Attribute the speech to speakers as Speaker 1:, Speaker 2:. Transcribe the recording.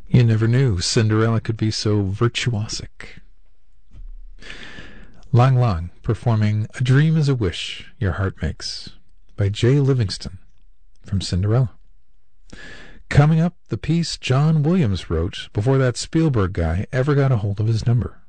Speaker 1: You never knew Cinderella could be so virtuosic. Lang Lang performing A Dream is a Wish Your Heart Makes by Jay Livingston from Cinderella. Coming up, the piece John Williams wrote before that Spielberg guy ever got a hold of his number.